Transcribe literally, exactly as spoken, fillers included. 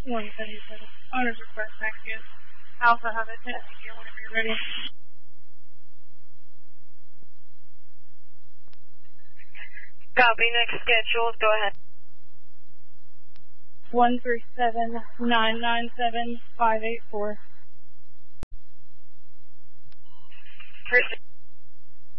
one seventy-seven. Owner's request, Mexican. Alpha, have a test here whenever you're ready. Copy, next schedule, go ahead. one three seven, nine nine seven, five eight four. First